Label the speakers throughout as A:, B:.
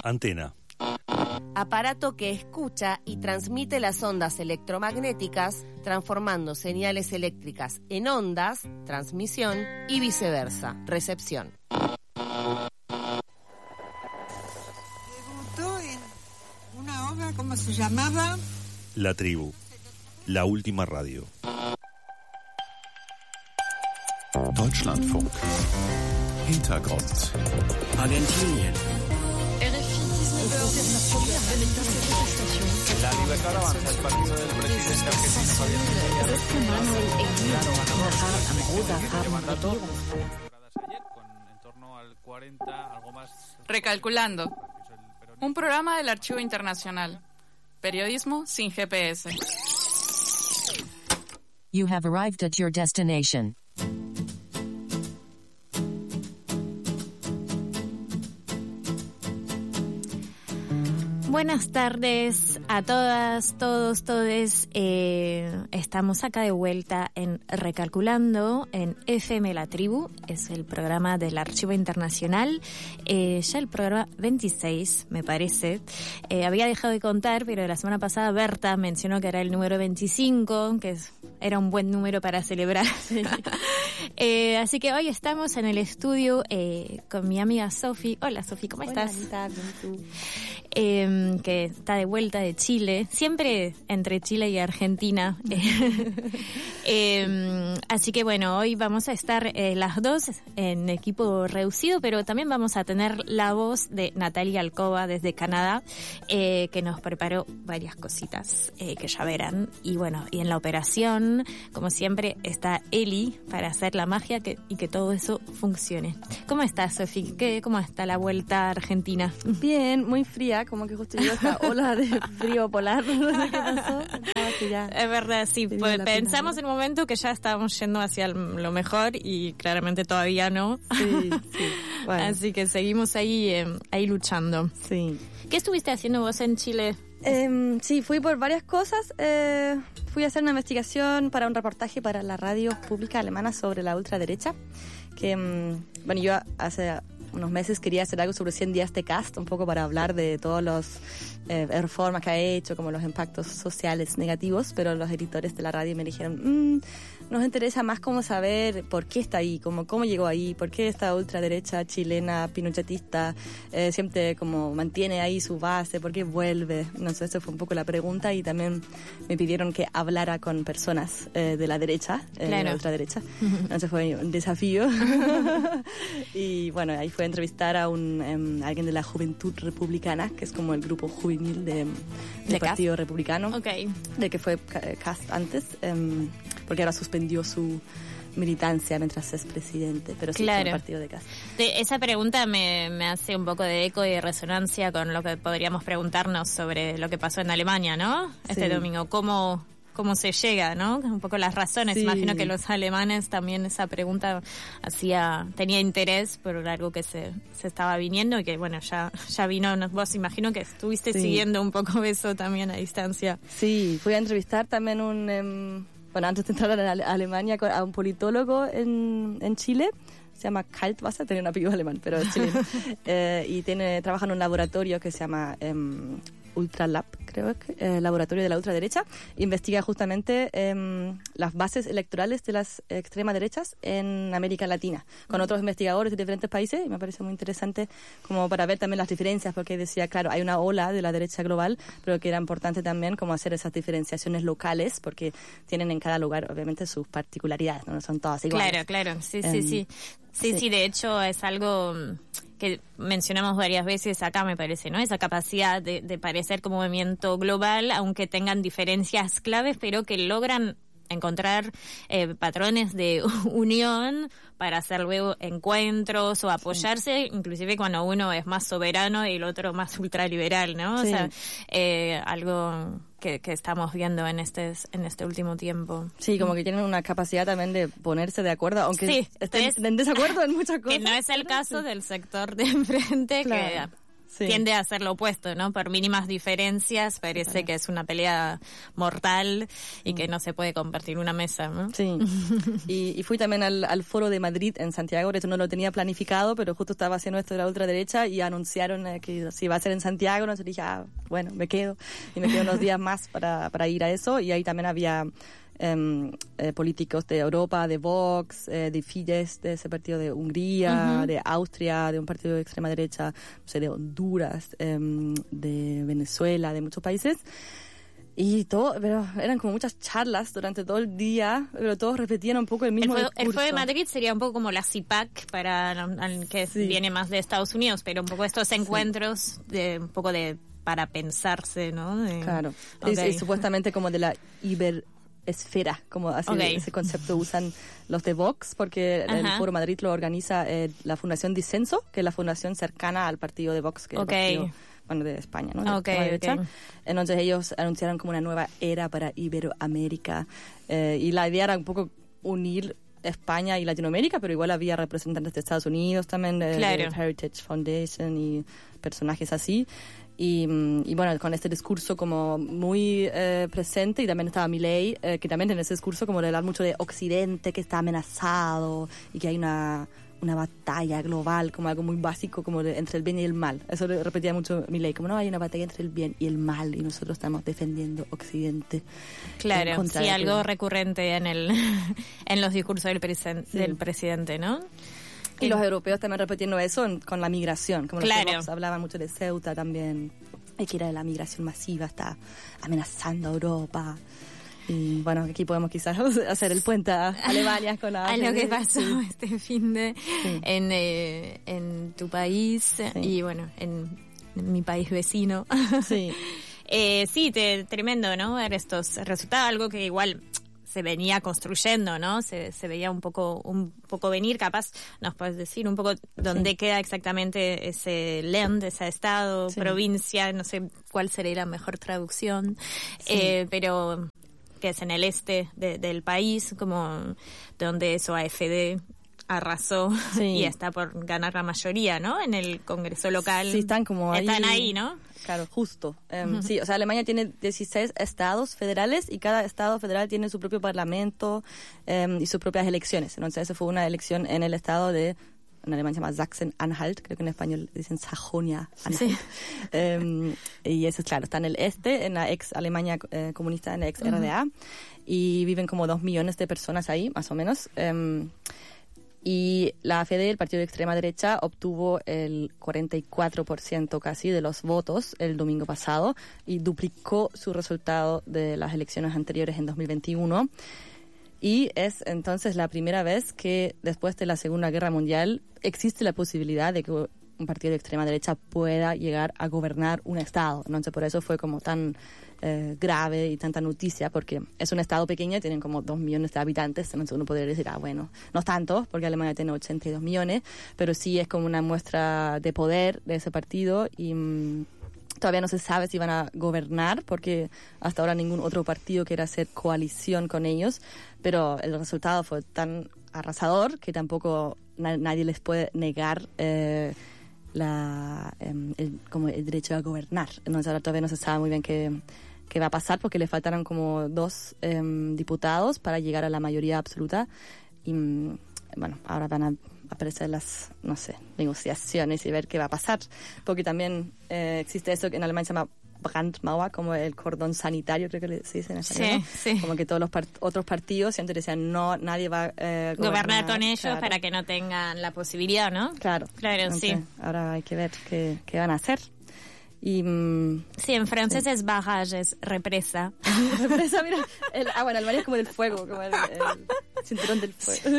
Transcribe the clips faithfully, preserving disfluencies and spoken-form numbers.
A: Antena.
B: Aparato que escucha y transmite las ondas electromagnéticas, transformando señales eléctricas en ondas, transmisión, y viceversa, recepción.
C: Debutó en una obra, ¿cómo se llamaba?
A: La Tribu, la última radio.
D: Deutschlandfunk. Hintergrund. Argentinien.
E: La libertad avanza, el partido del presidente argentino Javier Milei.
F: Recalculando. Un programa del Archivo Internacional. Periodismo sin G P S.
G: You have arrived at your destination.
H: Buenas tardes a todas, todos, todes. Eh, estamos acá de vuelta en Recalculando en F M La Tribu. Es el programa del Archivo Internacional. Eh, ya el programa veintiséis, me parece. Eh, había dejado de contar, pero la semana pasada Berta mencionó que era el número veinticinco, que es, era un buen número para celebrar. eh, así que hoy estamos en el estudio eh, con mi amiga Sofi. Hola Sofi, ¿cómo
I: Hola,
H: estás?
I: Anita, bien tú.
H: Eh, que está de vuelta de Chile, siempre entre Chile y Argentina. eh, así que bueno, hoy vamos a estar eh, las dos en equipo reducido, pero también vamos a tener la voz de Natalia Alcoba desde Canadá, eh, que nos preparó varias cositas eh, que ya verán. Y bueno, y en la operación, como siempre, está Eli para hacer la magia que, y que todo eso funcione. ¿Cómo estás, Sofi? ¿Qué, ¿Cómo está la vuelta a Argentina?
I: Bien, muy fría, como que justo llegó esta ola de frío polar, no sé qué pasó. Que ya
H: es verdad, sí, pues pensamos en un momento que ya estábamos yendo hacia lo mejor y claramente todavía no.
I: Sí, sí. Bueno.
H: Así que seguimos ahí, eh, ahí luchando.
I: Sí.
H: ¿Qué estuviste haciendo vos en Chile?
I: Eh, sí, fui por varias cosas. Eh, fui a hacer una investigación para un reportaje para la radio pública alemana sobre la ultraderecha. Que, um, bueno, yo hace unos meses quería hacer algo sobre cien días de Cast, un poco para hablar de todos los eh, reformas que ha hecho, como los impactos sociales negativos, pero los editores de la radio me dijeron, mmm, nos interesa más como saber por qué está ahí, como cómo llegó ahí, por qué esta ultraderecha chilena, pinochetista, eh, siempre como mantiene ahí su base, por qué vuelve. No sé, eso fue un poco la pregunta, y también me pidieron que hablara con personas eh, de la derecha, eh,
H: claro.
I: de la ultraderecha. Entonces fue un desafío. Y bueno, ahí fue a entrevistar a un um, alguien de la Juventud Republicana, que es como el grupo juvenil de, del
H: ¿De
I: Partido
H: Cast?
I: Republicano,
H: Okay.
I: de que fue Cast antes, um, porque ahora suspendió su militancia mientras es presidente, pero sí
H: claro.
I: fue el partido de Cast.
H: De, esa pregunta me, me hace un poco de eco y de resonancia con lo que podríamos preguntarnos sobre lo que pasó en Alemania, ¿no? Este
I: Sí.
H: domingo, ¿cómo... cómo se llega, ¿no? Un poco las razones.
I: Sí.
H: Imagino que los alemanes también esa pregunta hacía, tenía interés por algo que se, se estaba viniendo y que, bueno, ya, ya vino. Vos imagino que estuviste
I: Sí.
H: siguiendo un poco eso también a distancia.
I: Sí, fui a entrevistar también un, um, bueno, antes de entrar a Ale- Alemania, a un politólogo en, en Chile. Se llama Kaltwasser, tenía un apellido alemán, pero es chileno. eh, y tiene, trabaja en un laboratorio que se llama um, Ultralab, creo que, eh, laboratorio de la ultraderecha. Investiga justamente eh, las bases electorales de las extremas derechas en América Latina, con otros investigadores de diferentes países, y me parece muy interesante como para ver también las diferencias, porque decía, claro, hay una ola de la derecha global, pero que era importante también como hacer esas diferenciaciones locales, porque tienen en cada lugar, obviamente, sus particularidades, no son todas iguales.
H: Claro, claro, sí, sí,
I: Um,
H: sí. Sí, sí,
I: sí.
H: de hecho es algo que mencionamos varias veces acá, me parece, ¿no? Esa capacidad de, de parecer como movimiento global, aunque tengan diferencias claves, pero que logran encontrar eh, patrones de unión para hacer luego encuentros o apoyarse, sí. Inclusive cuando uno es más soberano y el otro más ultraliberal, ¿no?
I: Sí.
H: O sea, eh, algo que, que estamos viendo en este en este último tiempo.
I: Sí, como que tienen una capacidad también de ponerse de acuerdo, aunque
H: sí,
I: estén
H: es,
I: en desacuerdo en muchas cosas.
H: Que no es el caso sí. del sector de enfrente, claro. que
I: Sí.
H: tiende a ser lo opuesto, ¿no? Por mínimas diferencias parece claro. que es una pelea mortal y mm. que no se puede compartir una mesa, ¿no?
I: Sí. y, y fui también al, al foro de Madrid en Santiago, por eso no lo tenía planificado, pero justo estaba haciendo esto de la ultraderecha y anunciaron eh, que si iba a ser en Santiago, entonces dije, ah, bueno, me quedo. Y me quedo unos días más para, para ir a eso. Y ahí también había Um, eh, políticos de Europa, de Vox, eh, de Fidesz, de ese partido de Hungría, uh-huh. de Austria, de un partido de extrema derecha, no sé, de Honduras, um, de Venezuela, de muchos países. Y todo, pero eran como muchas charlas durante todo el día, pero todos repetían un poco el mismo
H: el
I: discurso.
H: El Foro de Madrid sería un poco como la C I P A C, para el que sí. viene más de Estados Unidos, pero un poco estos encuentros, sí. de un poco de para pensarse, ¿no? De,
I: claro,
H: okay.
I: es, es supuestamente como de la Iber... esfera, como así okay. ese concepto usan los de Vox, porque Ajá. el Foro Madrid lo organiza eh, la Fundación Disenso, que es la fundación cercana al partido de Vox, que okay. es el partido, bueno, de España, ¿no? De
H: okay, okay.
I: Entonces ellos anunciaron como una nueva era para Iberoamérica, eh, y la idea era un poco unir España y Latinoamérica, pero igual había representantes de Estados Unidos también, de,
H: claro.
I: de Heritage Foundation y personajes así. Y, y bueno, con este discurso como muy eh, presente, y también estaba Milei, eh, que también en ese discurso como de hablar mucho de Occidente que está amenazado y que hay una, una batalla global, como algo muy básico como de, entre el bien y el mal. Eso lo repetía mucho Milei, como no, hay una batalla entre el bien y el mal y nosotros estamos defendiendo Occidente.
H: Claro, sí, algo que... recurrente en el en los discursos del, presen- sí. del presidente, ¿no?
I: Y los europeos también repitiendo eso en, con la migración, como
H: claro.
I: los Vox hablaban mucho de Ceuta también, y que era la migración masiva, está amenazando a Europa. Y bueno, aquí podemos quizás hacer el puente a Alemania con la...
H: A lo que pasó sí. este fin de sí. en, eh, en tu país sí. y bueno, en, en mi país vecino.
I: Sí,
H: eh, sí te, tremendo, ¿no? Ver estos resultados, algo que igual... se venía construyendo, ¿no? Se, se veía un poco un poco venir, capaz nos puedes decir un poco dónde sí. queda exactamente ese land, ese estado, sí. provincia, no sé cuál sería la mejor traducción, sí. eh, pero que es en el este de, del país, como donde eso A F D arrasó sí. y está por ganar la mayoría, ¿no? En el Congreso local.
I: Sí, están como ahí.
H: Están ahí, ¿no?
I: Claro, justo. Um, uh-huh. Sí, o sea, Alemania tiene dieciséis estados federales y cada estado federal tiene su propio parlamento um, y sus propias elecciones. Entonces, esa fue una elección en el estado de, en alemán se llama Sachsen-Anhalt, creo que en español dicen Sajonia-Anhalt. Sí. Um, y eso es claro, está en el este, en la ex Alemania eh, comunista, en la ex R D A, uh-huh. y viven como dos millones de personas ahí, más o menos. Um, Y la A F D, el partido de extrema derecha, obtuvo el cuarenta y cuatro por ciento casi de los votos el domingo pasado y duplicó su resultado de las elecciones anteriores en dos mil veintiuno. Y es entonces la primera vez que después de la Segunda Guerra Mundial existe la posibilidad de que un partido de extrema derecha pueda llegar a gobernar un estado. Entonces por eso fue como tan eh, grave y tanta noticia, porque es un estado pequeño, tienen como dos millones de habitantes, entonces uno podría decir, ah, bueno, no es tanto, porque Alemania tiene ochenta y dos millones, pero sí es como una muestra de poder de ese partido y mmm, todavía no se sabe si van a gobernar, porque hasta ahora ningún otro partido quiere hacer coalición con ellos, pero el resultado fue tan arrasador que tampoco na- nadie les puede negar eh, la, eh, el, como el derecho a gobernar. Entonces ahora todavía no se sabe muy bien qué, qué va a pasar, porque le faltaron como dos eh, diputados para llegar a la mayoría absoluta y bueno, ahora van a aparecer las, no sé, negociaciones y ver qué va a pasar, porque también eh, existe eso que en Alemania se llama Brandmauer, como el cordón sanitario, creo que se dice en español,
H: sí, sí.
I: Como que todos los part- otros partidos siempre decían, no, nadie va a eh,
H: gobernar,
I: gobernar
H: con ellos,
I: claro.
H: para que no tengan la posibilidad, ¿no?
I: Claro,
H: claro,
I: entonces,
H: sí.
I: Ahora hay que ver qué, qué van a hacer. Y, mm,
H: sí, en francés
I: sí.
H: es barrage, es represa.
I: Represa, mira. El, ah, bueno, Alemania es como del fuego, como el, el cinturón del fuego.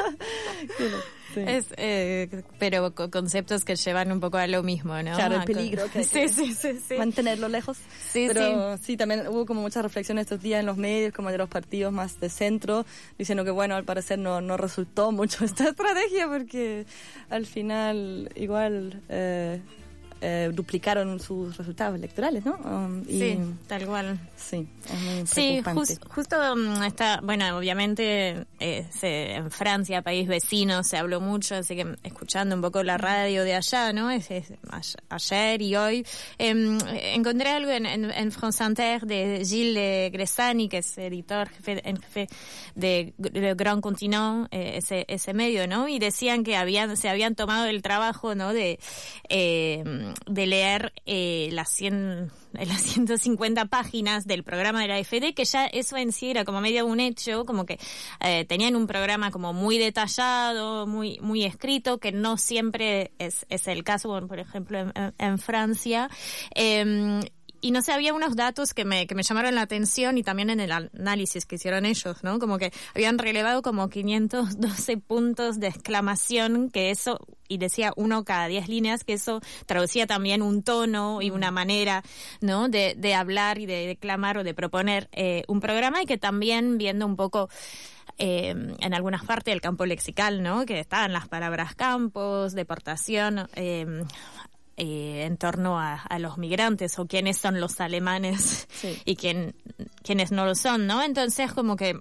I: Sí.
H: Es, eh, pero con conceptos que llevan un poco a lo mismo, ¿no?
I: Claro, el peligro que hay
H: sí,
I: que
H: sí, sí, sí.
I: mantenerlo lejos.
H: Sí,
I: pero
H: sí.
I: sí, también hubo como muchas reflexiones estos días en los medios, como de los partidos más de centro, diciendo que, bueno, al parecer no, no resultó mucho esta estrategia, porque al final igual... Eh, Eh, duplicaron sus resultados electorales, ¿no? Um, y,
H: sí, tal cual.
I: Sí, es muy
H: sí,
I: preocupante.
H: Just, justo um, está, bueno, obviamente eh, se, en Francia, país vecino, se habló mucho, así que escuchando un poco la radio de allá, ¿no? Es, es, ayer y hoy eh, encontré algo en, en, en France Inter de Gilles Gressani, que es editor jefe, en jefe de Le Grand Continent, eh, ese, ese medio, ¿no? Y decían que habían se habían tomado el trabajo, ¿no? De eh, de leer eh, las cien las ciento cincuenta páginas del programa de la A F D, que ya eso en sí era como medio un hecho, como que eh, tenían un programa como muy detallado, muy muy escrito, que no siempre es, es el caso, bueno, por ejemplo, en, en Francia. Eh, Y no sé, había unos datos que me que me llamaron la atención y también en el análisis que hicieron ellos, ¿no? Como que habían relevado como quinientos doce puntos de exclamación, que eso, y decía uno cada diez líneas, que eso traducía también un tono y una manera, ¿no? De, de hablar y de declamar o de proponer eh, un programa, y que también viendo un poco Eh, en algunas partes del campo lexical, ¿no? Que estaban las palabras campos, deportación, eh, eh, en torno a, a los migrantes, o quiénes son los alemanes sí. y quién, quiénes no lo son, ¿no? Entonces, como que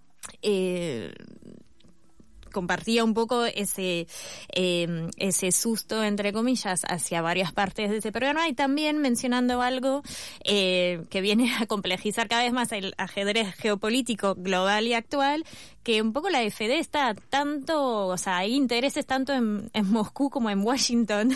H: eh, compartía un poco ese eh, ese susto, entre comillas, hacia varias partes de ese programa, y también mencionando algo eh, que viene a complejizar cada vez más el ajedrez geopolítico global y actual, que un poco la A F D está tanto, o sea, hay intereses tanto en, en Moscú como en Washington, mm.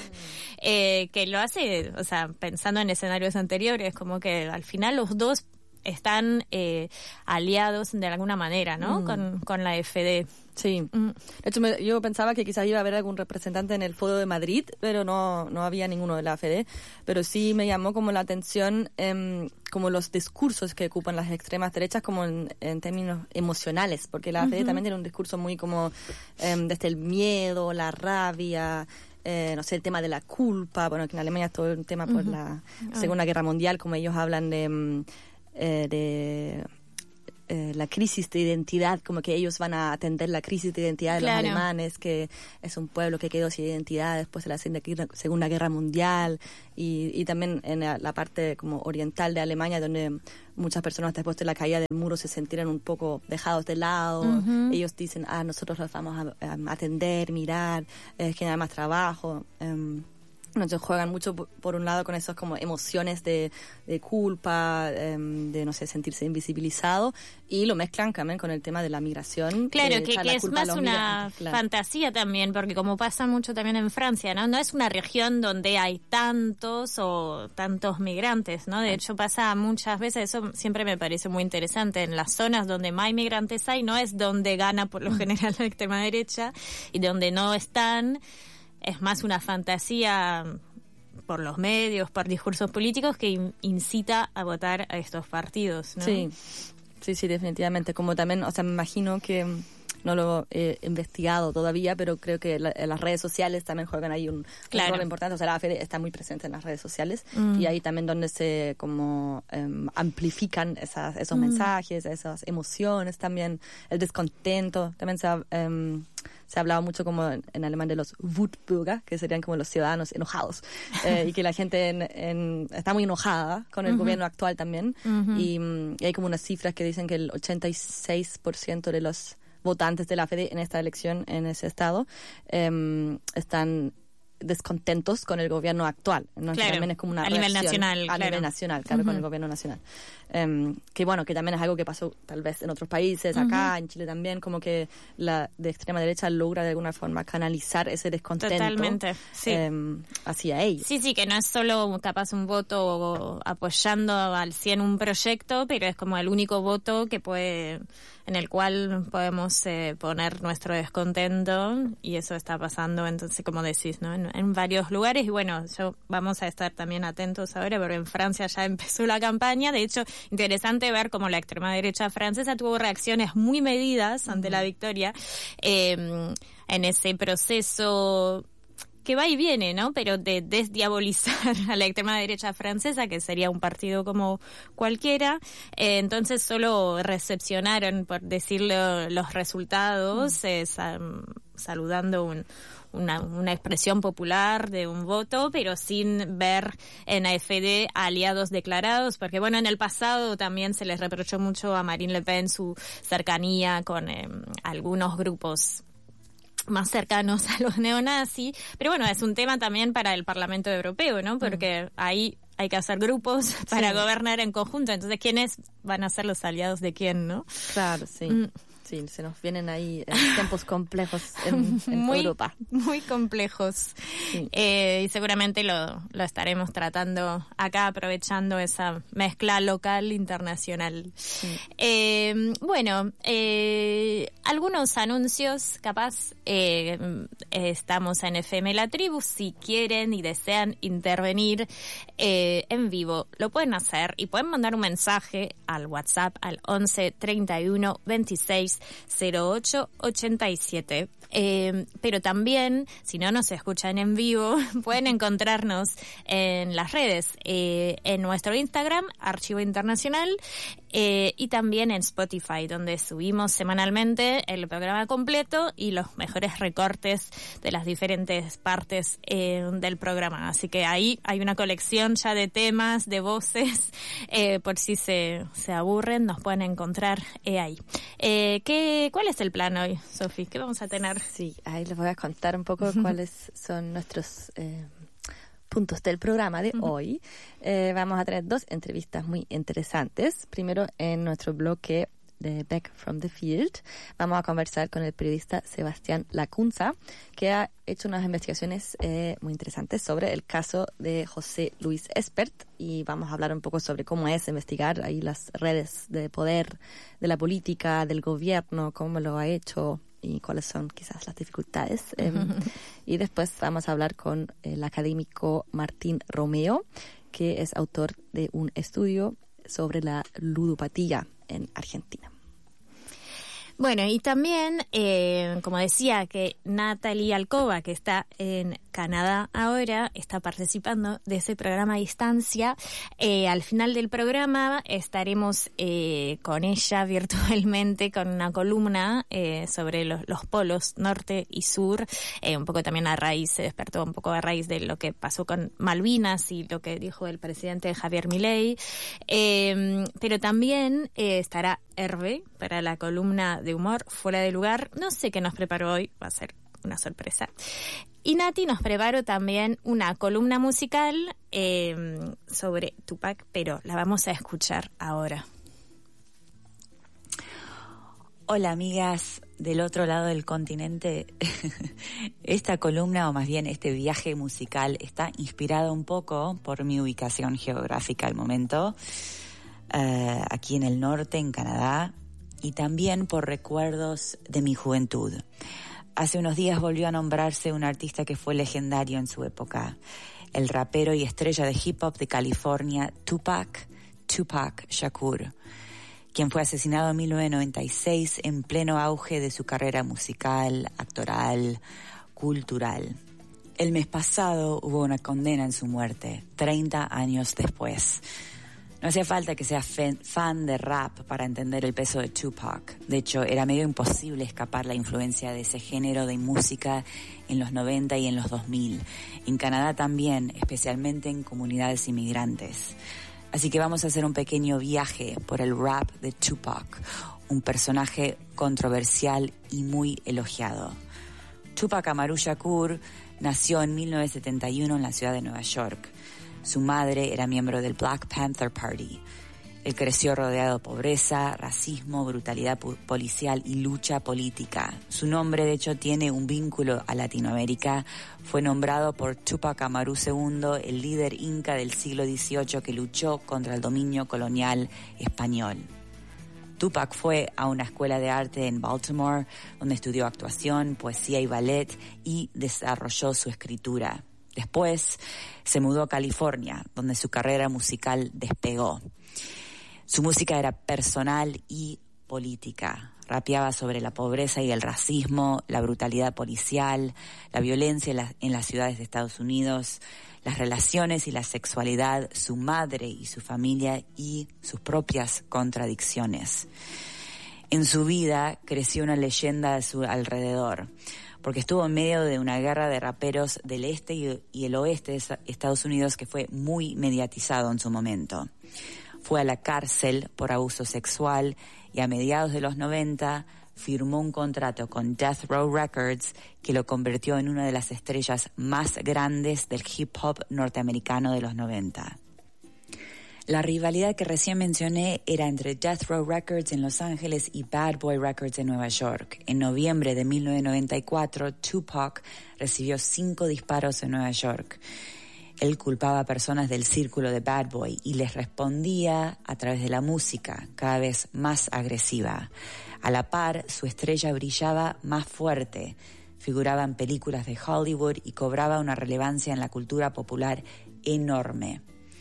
H: eh, que lo hace, o sea, pensando en escenarios anteriores, como que al final los dos están eh, aliados de alguna manera, ¿no? Mm. Con, con la A F D.
I: Sí. Mm. De hecho, me, yo pensaba que quizás iba a haber algún representante en el Foro de Madrid, pero no no había ninguno de la A F D. Pero sí me llamó como la atención eh, como los discursos que ocupan las extremas derechas como en, en términos emocionales, porque la A F D uh-huh. también tiene un discurso muy como eh, desde el miedo, la rabia, Eh, no sé, el tema de la culpa, bueno, que en Alemania es todo un tema por uh-huh. la Segunda Guerra Mundial, como ellos hablan de, eh, de eh, la crisis de identidad, como que ellos van a atender la crisis de identidad de claro. los alemanes, que es un pueblo que quedó sin identidad después de la Segunda Guerra Mundial, y, y también en la, la parte como oriental de Alemania, donde muchas personas después de la caída del muro se sintieron un poco dejados de lado. Uh-huh. Ellos dicen, ah, nosotros los vamos a, a atender, mirar, eh, generar más trabajo. Um, Entonces juegan mucho por, por un lado con esas como emociones de, de culpa, eh, de no sé, sentirse invisibilizado, y lo mezclan también con el tema de la migración.
H: Claro,
I: eh,
H: que, que es más una claro. fantasía también, porque como pasa mucho también en Francia, ¿no? No es una región donde hay tantos o tantos migrantes, ¿no? De hecho pasa muchas veces, eso siempre me parece muy interesante, en las zonas donde más migrantes hay, no es donde gana por lo general la extrema derecha, y donde no están es más una fantasía por los medios, por discursos políticos, que in- incita a votar a estos partidos, ¿no?
I: Sí, sí, sí, definitivamente. Como también, o sea, me imagino que no lo he investigado todavía, pero creo que la, las redes sociales también juegan ahí un, claro. un rol importante. O sea, la A F D está muy presente en las redes sociales mm. y ahí también donde se como um, amplifican esas, esos mm. mensajes, esas emociones también, el descontento. También se ha, um, se ha hablado mucho como en, en alemán de los Wutbürger, que serían como los ciudadanos enojados, eh, y que la gente en, en, está muy enojada con el uh-huh. gobierno actual también. Uh-huh. Y, y hay como unas cifras que dicen que el ochenta y seis por ciento de los votantes de la A F D en esta elección en ese estado eh, están descontentos con el gobierno actual, ¿no?
H: Claro,
I: que también es como una
H: a nivel nacional,
I: a
H: claro.
I: nivel nacional, claro, uh-huh. con el gobierno nacional. Um, que bueno, que también es algo que pasó tal vez en otros países, acá, uh-huh. en Chile también, como que la de extrema derecha logra de alguna forma canalizar ese descontento.
H: Totalmente, sí.
I: Um, hacia ellos.
H: Sí, sí, que no es solo capaz un voto apoyando al cien un proyecto, pero es como el único voto que puede, en el cual podemos eh, poner nuestro descontento, y eso está pasando, entonces, como decís, ¿no? En, en varios lugares, y bueno, yo vamos a estar también atentos ahora, porque en Francia ya empezó la campaña. De hecho, interesante ver cómo la extrema derecha francesa tuvo reacciones muy medidas ante la victoria eh, en ese proceso que va y viene, ¿no? Pero de desdiabolizar a la extrema derecha francesa, que sería un partido como cualquiera. Eh, entonces solo recepcionaron, por decirlo, los resultados, mm. eh, sa- saludando un, una, una expresión popular de un voto, pero sin ver en A F D aliados declarados, porque bueno, en el pasado también se les reprochó mucho a Marine Le Pen su cercanía con eh, algunos grupos más cercanos a los neonazis, pero bueno, es un tema también para el Parlamento Europeo, ¿no? Porque mm. ahí hay que hacer grupos para sí. gobernar en conjunto, entonces ¿quiénes van a ser los aliados de quién, no?
I: Claro, sí. Mm. Sí, se nos vienen ahí eh, tiempos complejos en, en
H: muy,
I: Europa.
H: Muy complejos. Sí. Eh, y seguramente lo, lo estaremos tratando acá, aprovechando esa mezcla local-internacional. Sí. Eh, bueno, eh, algunos anuncios, capaz eh, estamos en F M La Tribu. Si quieren y desean intervenir eh, en vivo, lo pueden hacer y pueden mandar un mensaje al WhatsApp al once treinta y uno veintiséis cero ocho ochenta y siete. Eh, pero también, si no nos escuchan en vivo, pueden encontrarnos en las redes, eh, en nuestro Instagram, Archivo Internacional, eh, y también en Spotify, donde subimos semanalmente el programa completo y los mejores recortes de las diferentes partes eh, del programa. Así que ahí hay una colección ya de temas, de voces, eh, por si se, se aburren, nos pueden encontrar eh, ahí. Eh, ¿qué, ¿Cuál es el plan hoy, Sofi? ¿Qué vamos a tener?
I: Sí, ahí les voy a contar un poco cuáles son nuestros eh, puntos del programa de uh-huh. hoy. Eh, vamos a tener dos entrevistas muy interesantes. Primero, en nuestro bloque de Back from the Field, vamos a conversar con el periodista Sebastián Lacunza, que ha hecho unas investigaciones eh, muy interesantes sobre el caso de José Luis Espert, y vamos a hablar un poco sobre cómo es investigar ahí las redes de poder de la política, del gobierno, cómo lo ha hecho y cuáles son quizás las dificultades. Eh, y después vamos a hablar con el académico Martín Romeo, que es autor de un estudio sobre la ludopatía en Argentina.
H: Bueno, y también, eh, como decía, que Natalie Alcoba, que está en Canadá ahora, está participando de ese programa a distancia. Eh, al final del programa estaremos eh, con ella virtualmente con una columna eh, sobre los, los polos norte y sur, eh, un poco también a raíz, se despertó un poco a raíz de lo que pasó con Malvinas y lo que dijo el presidente Javier Milei. Eh, pero también eh, estará Hervé para la columna de humor Fuera de Lugar. No sé qué nos preparó hoy, va a ser una sorpresa. Y Nati nos preparó también una columna musical eh, sobre Tupac, pero la vamos a escuchar ahora.
J: Hola amigas del otro lado del continente. Esta columna, o más bien este viaje musical, está inspirado un poco por mi ubicación geográfica al momento. Uh, aquí en el norte, en Canadá, y también por recuerdos de mi juventud. Hace unos días volvió a nombrarse un artista que fue legendario en su época, el rapero y estrella de hip hop de California, Tupac, Tupac Shakur, quien fue asesinado en mil novecientos noventa y seis en pleno auge de su carrera musical, actoral, cultural. El mes pasado hubo una condena en su muerte, treinta años después. No hacía falta que seas fan de rap para entender el peso de Tupac. De hecho, era medio imposible escapar la influencia de ese género de música en los noventa y en los dos mil. En Canadá también, especialmente en comunidades inmigrantes. Así que vamos a hacer un pequeño viaje por el rap de Tupac, un personaje controversial y muy elogiado. Tupac Amaru Shakur nació en mil novecientos setenta y uno en la ciudad de Nueva York. Su madre era miembro del Black Panther Party. Él creció rodeado de pobreza, racismo, brutalidad policial y lucha política. Su nombre, de hecho, tiene un vínculo a Latinoamérica. Fue nombrado por Tupac Amaru segundo, el líder inca del siglo dieciocho que luchó contra el dominio colonial español. Tupac fue a una escuela de arte en Baltimore, donde estudió actuación, poesía y ballet y desarrolló su escritura. Después se mudó a California, donde su carrera musical despegó. Su música era personal y política. Rapeaba sobre la pobreza y el racismo, la brutalidad policial, la violencia en, la, en las ciudades de Estados Unidos, las relaciones y la sexualidad, su madre y su familia y sus propias contradicciones. En su vida creció una leyenda a su alrededor. porque estuvo en medio de una guerra de raperos del este y, y el oeste de Estados Unidos que fue muy mediatizado en su momento. Fue a la cárcel por abuso sexual y a mediados de los noventa firmó un contrato con Death Row Records que lo convirtió en una de las estrellas más grandes del hip hop norteamericano de los noventa. La rivalidad que recién mencioné era entre Death Row Records en Los Ángeles y Bad Boy Records en Nueva York. En noviembre de mil novecientos noventa y cuatro, Tupac recibió cinco disparos en Nueva York. Él culpaba a personas del círculo de Bad Boy y les respondía a través de la música, cada vez más agresiva. A la par, su estrella brillaba más fuerte, figuraba en películas de Hollywood y cobraba una relevancia en la cultura popular enorme.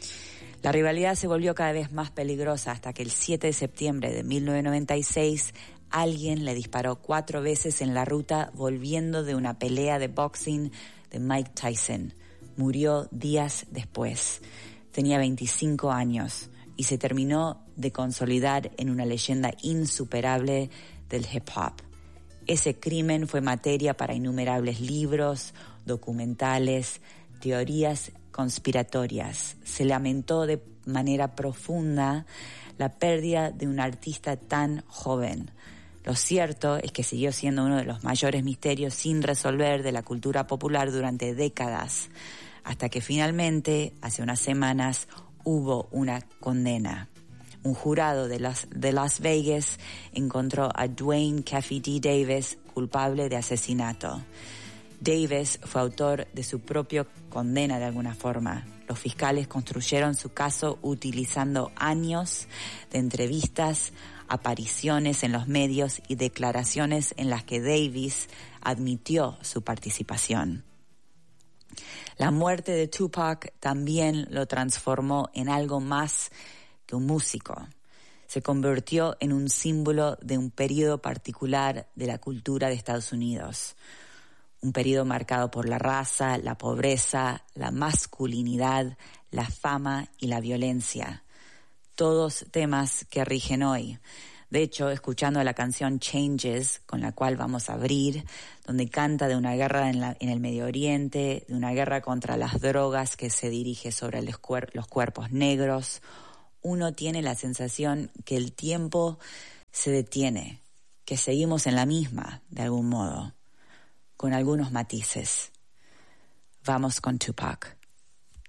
J: La rivalidad se volvió cada vez más peligrosa hasta que el siete de septiembre de mil novecientos noventa y seis alguien le disparó cuatro veces en la ruta volviendo de una pelea de boxing de Mike Tyson. Murió días después. Tenía veinticinco años y se terminó de consolidar en una leyenda insuperable del hip hop. Ese crimen fue materia para innumerables libros, documentales, teorías conspiratorias. Se lamentó de manera profunda la pérdida de un artista tan joven. Lo cierto es que siguió siendo uno de los mayores misterios sin resolver de la cultura popular durante décadas, hasta que finalmente, hace unas semanas, hubo una condena. Un jurado de Las, de Las Vegas encontró a Dwayne Keffe D. Davis culpable de asesinato. Davis fue autor de su propia condena de alguna forma. Los fiscales construyeron su caso utilizando años de entrevistas, apariciones en los medios y declaraciones en las que Davis admitió su participación. La muerte de Tupac también lo transformó en algo más que un músico. Se convirtió en un símbolo de un periodo particular de la cultura de Estados Unidos. Un periodo marcado por la raza, la pobreza, la masculinidad, la fama y la violencia. Todos temas que rigen hoy. De hecho, escuchando la canción Changes, con la cual vamos a abrir, donde canta de una guerra en, la, en el Medio Oriente, de una guerra contra las drogas que se dirige sobre los, cuer- los cuerpos negros, uno tiene la sensación que el tiempo se detiene, que seguimos en la misma, de algún modo, con algunos matices. Vamos con Tupac.